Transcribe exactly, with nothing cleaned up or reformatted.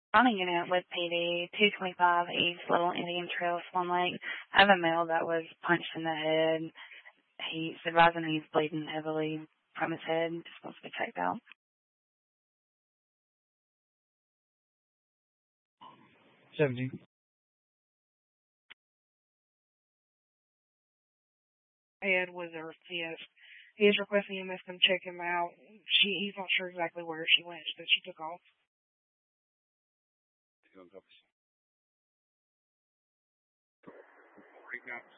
County Unit with P D, two twenty-five East Little Indian Trail, Swan Lake. I have a male that was punched in the head. He's advising he's bleeding heavily from his head. Just wants to be checked out. seventeen. Ed was her yes. He is requesting M S come check him out. She he's not sure exactly where she went, but she took off. Freak out.